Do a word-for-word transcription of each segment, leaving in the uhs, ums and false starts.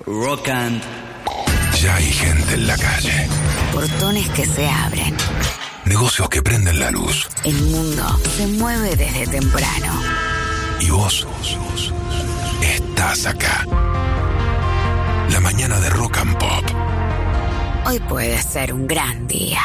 Rock and... Ya hay gente en la calle. Portones que se abren. Negocios que prenden la luz. El mundo se mueve desde temprano. Y vos estás acá. La mañana de Rock and Pop. Hoy puede ser un gran día.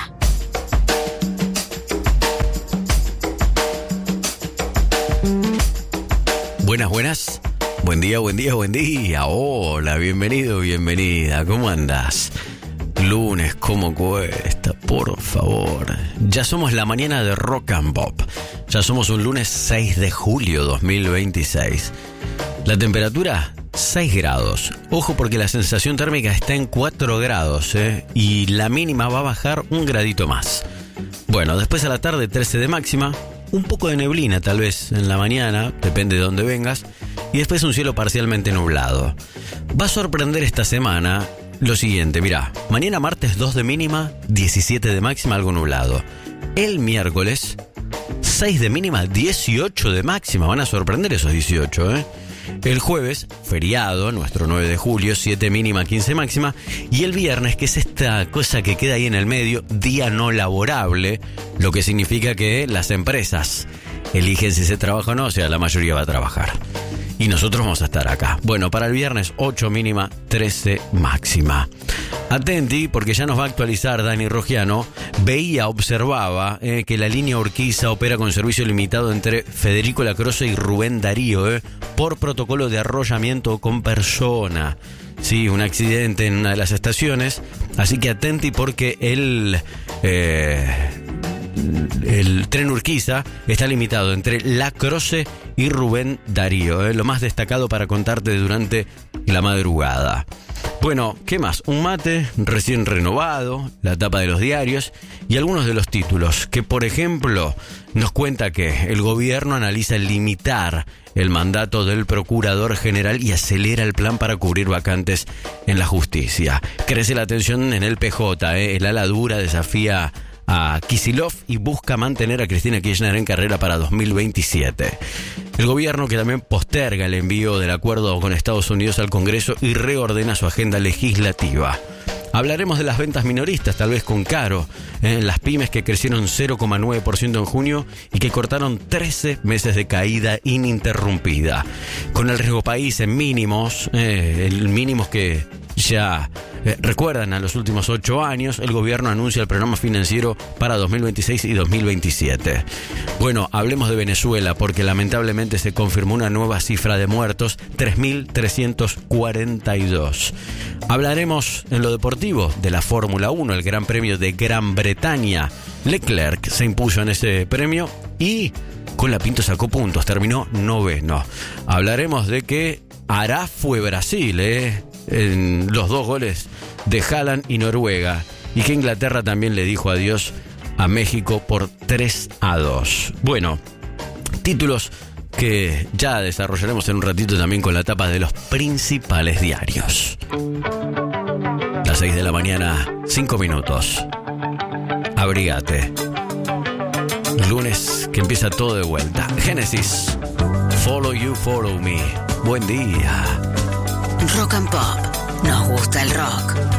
Buenas, buenas. Buen día, buen día, buen día. Hola, bienvenido, bienvenida. ¿Cómo andás? Lunes, ¿cómo cuesta? Por favor. Ya somos la mañana de Rock and Pop. Ya somos un lunes seis de julio dos mil veintiséis. La temperatura, seis grados. Ojo porque la sensación térmica está en cuatro grados, ¿eh? Y la mínima va a bajar un gradito más. Bueno, después a la tarde trece de máxima. Un poco de neblina tal vez en la mañana, depende de dónde vengas. Y después un cielo parcialmente nublado. Va a sorprender esta semana lo siguiente, mirá. Mañana martes dos de mínima, diecisiete de máxima, algo nublado. El miércoles seis de mínima, dieciocho de máxima. Van a sorprender esos dieciocho, ¿eh? El jueves, feriado, nuestro nueve de julio, siete mínima, quince máxima. Y el viernes, que es esta cosa que queda ahí en el medio, día no laborable, lo que significa que las empresas eligen si se trabaja o no, o sea, la mayoría va a trabajar. Y nosotros vamos a estar acá. Bueno, para el viernes, ocho mínima, trece máxima. Atenti, porque ya nos va a actualizar Dani Rogiano. Veía, observaba eh, que la línea Urquiza opera con servicio limitado entre Federico Lacroze y Rubén Darío, eh, por protocolo de arrollamiento con persona. Sí, un accidente en una de las estaciones. Así que atenti porque el... Eh, El tren Urquiza está limitado entre Lacroze y Rubén Darío, ¿eh? Lo más destacado para contarte durante la madrugada. Bueno, ¿qué más? Un mate recién renovado, la tapa de los diarios y algunos de los títulos que, por ejemplo, nos cuenta que el gobierno analiza limitar el mandato del procurador general y acelera el plan para cubrir vacantes en la justicia. Crece la tensión en el P J, ¿eh? El ala dura desafía a Kicillof y busca mantener a Cristina Kirchner en carrera para dos mil veintisiete. El gobierno, que también posterga el envío del acuerdo con Estados Unidos al Congreso y reordena su agenda legislativa. Hablaremos de las ventas minoristas, tal vez con Caro, ¿eh? Las pymes que crecieron cero coma nueve por ciento en junio y que cortaron trece meses de caída ininterrumpida. Con el riesgo país en mínimos, eh, el mínimos que ya eh, recuerdan a los últimos ocho años, el gobierno anuncia el programa financiero para dos mil veintiséis y dos mil veintisiete. Bueno, hablemos de Venezuela, porque lamentablemente se confirmó una nueva cifra de muertos, tres mil trescientos cuarenta y dos. Hablaremos en lo deportivo de la Fórmula uno, el Gran Premio de Gran Bretaña. Leclerc se impuso en ese premio y Colapinto sacó puntos, terminó noveno. Hablaremos de que Ará fue Brasil, ¿eh? En los dos goles de Haaland y Noruega, y que Inglaterra también le dijo adiós a México por tres a dos. Bueno, títulos que ya desarrollaremos en un ratito también con la tapa de los principales diarios. Las seis de la mañana, cinco minutos. Abrigate. Lunes que empieza todo de vuelta. Génesis. Follow you, follow me. Buen día. Rock and Pop. Nos gusta el rock.